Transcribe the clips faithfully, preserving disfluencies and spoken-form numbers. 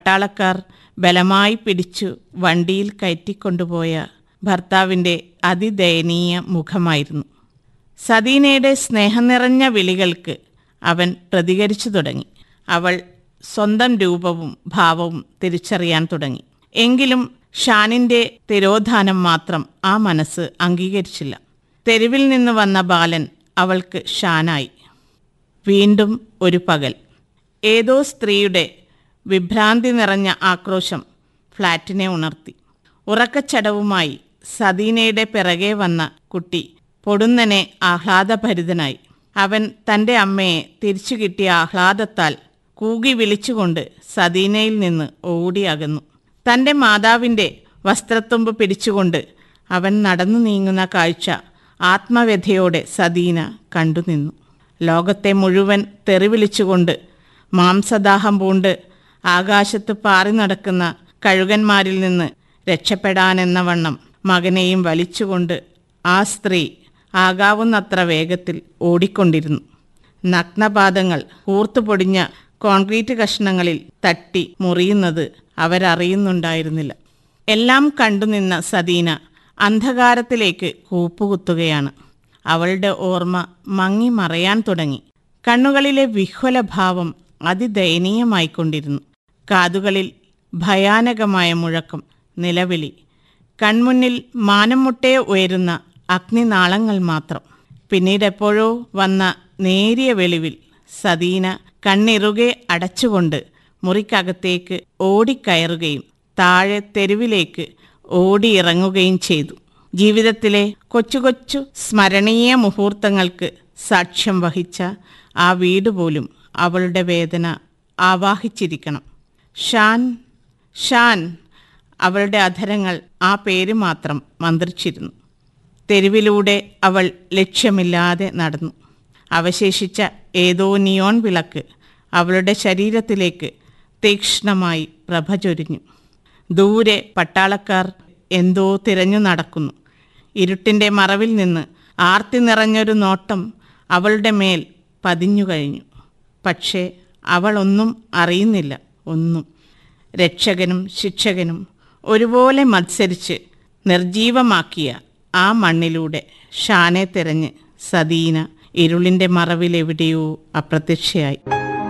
പട്ടാളക്കാർ ബലമായി പിടിച്ചു വണ്ടിയിൽ കയറ്റിക്കൊണ്ടുപോയ ഭർത്താവിൻ്റെ അതിദയനീയ മുഖമായിരുന്നു. സദീനയുടെ സ്നേഹം നിറഞ്ഞ വിളികൾക്ക് അവൻ പ്രതികരിച്ചു തുടങ്ങി. അവൾ സ്വന്തം രൂപവും ഭാവവും തിരിച്ചറിയാൻ തുടങ്ങി. എങ്കിലും ഷാനിൻ്റെ തിരോധാനം മാത്രം ആ മനസ്സ് അംഗീകരിച്ചില്ല. തെരുവിൽ നിന്ന് വന്ന ബാലൻ അവൾക്ക് ഷാനായി. വീണ്ടും ഒരു പകൽ ഏതോ സ്ത്രീയുടെ വിഭ്രാന്തി നിറഞ്ഞ ആക്രോശം ഫ്ലാറ്റിനെ ഉണർത്തി. ഉറക്കച്ചടവുമായി സദീനയുടെ പിറകെ വന്ന കുട്ടി പൊടുന്നനെ ആഹ്ലാദഭരിതനായി. അവൻ തൻ്റെ അമ്മയെ തിരിച്ചു കിട്ടിയ ആഹ്ലാദത്താൽ കൂകി വിളിച്ചുകൊണ്ട് സദീനയിൽ നിന്ന് ഓടി അകന്നു. തൻ്റെ മാതാവിൻ്റെ വസ്ത്രത്തുമ്പ് പിടിച്ചുകൊണ്ട് അവൻ നടന്നു നീങ്ങുന്ന കാഴ്ച ആത്മവ്യഥയോടെ സദീന കണ്ടുനിന്നു. ലോകത്തെ മുഴുവൻ തെറിവിളിച്ചുകൊണ്ട് മാംസദാഹം പൂണ്ട് ആകാശത്ത് പാറി നടക്കുന്ന കഴുകന്മാരിൽ നിന്ന് രക്ഷപ്പെടാനെന്ന വണ്ണം മകനെയും വലിച്ചുകൊണ്ട് ആ സ്ത്രീ ആകാവുന്നത്ര വേഗത്തിൽ ഓടിക്കൊണ്ടിരുന്നു. നഗ്നപാദങ്ങൾ കൂർത്തുപൊടിഞ്ഞ കോൺക്രീറ്റ് കഷ്ണങ്ങളിൽ തട്ടി മുറിയുന്നത് അവരറിയുന്നുണ്ടായിരുന്നില്ല. എല്ലാം കണ്ടുനിന്ന സദീന അന്ധകാരത്തിലേക്ക് കൂപ്പുകുത്തുകയാണ്. അവളുടെ ഓർമ്മ മങ്ങി മറയാൻ തുടങ്ങി. കണ്ണുകളിലെ വിഹ്വലഭാവം അതിദയനീയമായിക്കൊണ്ടിരുന്നു. കാതുകളിൽ ഭയാനകമായ മുഴക്കം, നിലവിളി. കൺമുന്നിൽ മാനം മുട്ടേ ഉയരുന്ന അഗ്നിനാളങ്ങൾ മാത്രം. പിന്നീടെപ്പോഴോ വന്ന നേരിയ വെളിവിൽ സദീന കണ്ണിറുകെ അടച്ചുകൊണ്ട് മുറിക്കകത്തേക്ക് ഓടിക്കയറുകയും താഴെ തെരുവിലേക്ക് ഓടിയിറങ്ങുകയും ചെയ്തു. ജീവിതത്തിലെ കൊച്ചു കൊച്ചു സ്മരണീയ മുഹൂർത്തങ്ങൾക്ക് സാക്ഷ്യം വഹിച്ച ആ വീട് പോലും അവളുടെ വേദന ആവാഹിച്ചിരിക്കണം. ഷാൻ, ഷാൻ. അവളുടെ അധരങ്ങൾ ആ പേര് മാത്രം മന്ത്രിച്ചിരുന്നു. തെരുവിലൂടെ അവൾ ലക്ഷ്യമില്ലാതെ നടന്നു. അവശേഷിച്ച ഏതോ നിയോൺ വിളക്ക് അവളുടെ ശരീരത്തിലേക്ക് തീക്ഷ്ണമായി പ്രഭ ചൊരിഞ്ഞു. ദൂരെ പട്ടാളക്കാർ എന്തോ തിരഞ്ഞു നടക്കുന്നു. ഇരുട്ടിൻ്റെ മറവിൽ നിന്ന് ആർത്തി നിറഞ്ഞൊരു നോട്ടം അവളുടെ മേൽ പതിഞ്ഞു കഴിഞ്ഞു. പക്ഷേ അവളൊന്നും അറിയുന്നില്ല. ഒന്നും. രക്ഷകനും ശിക്ഷകനും ഒരുപോലെ മത്സരിച്ച് നിർജീവമാക്കിയ ആ മണ്ണിലൂടെ ഷാനെ തിരഞ്ഞ് സദീന ഇരുളിൻ്റെ മറവിലെവിടെയോ അപ്രത്യക്ഷയായി.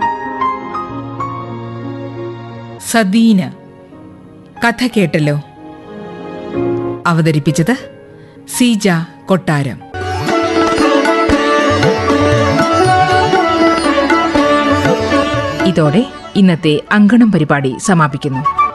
സദീന കഥ കേട്ടല്ലോ. അവതരിപ്പിച്ചത് സീജ കൊട്ടാരം. ഇതോടെ ഇന്നത്തെ അങ്കണം പരിപാടി സമാപിക്കുന്നു.